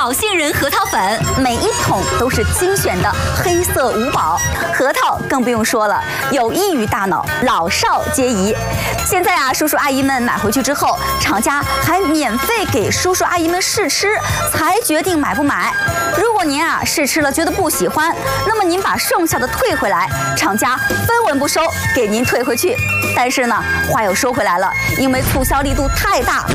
好杏仁核桃粉，每一桶都是精选的黑色五宝。核桃更不用说了，有益于大脑，老少皆宜。现在啊，叔叔阿姨们买回去之后，厂家还免费给叔叔阿姨们试吃，才决定买不买。如果您啊试吃了觉得不喜欢，那么您把剩下的退回来，厂家分文不收，给您退回去。但是呢，话又说回来了，因为促销力度太大，